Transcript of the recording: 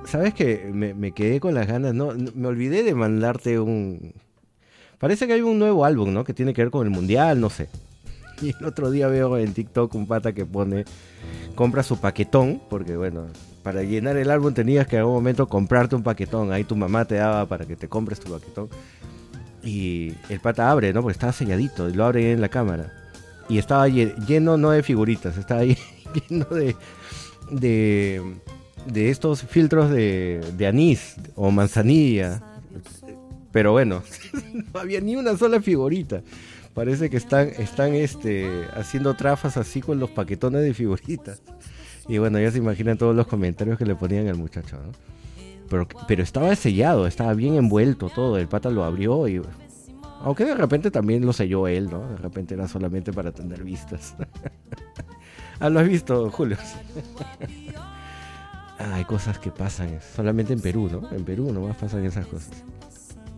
¿Sabes que me quedé con las ganas? No, me olvidé de mandarte un... Parece que hay un nuevo álbum, ¿no? Que tiene que ver con el mundial, no sé. Y el otro día veo en TikTok un pata que pone, compra su paquetón, porque bueno, para llenar el álbum tenías que en algún momento comprarte un paquetón. Ahí tu mamá te daba para que te compres tu paquetón. Y el pata abre, ¿no? Porque estaba selladito, y lo abre en la cámara. Y estaba lleno no de figuritas, estaba ahí lleno de, de estos filtros de anís o manzanilla. Pero bueno, no había ni una sola figurita. Parece que están haciendo trafas así con los paquetones de figuritas. Y bueno, ya se imaginan todos los comentarios que le ponían al muchacho, ¿no? Pero estaba sellado, estaba bien envuelto todo. El pata lo abrió y... Aunque de repente también lo selló él, ¿no? De repente era solamente para tener vistas. Ah, ¿lo has visto, Julio? Ah, hay cosas que pasan solamente en Perú, ¿no? En Perú nomás pasan esas cosas.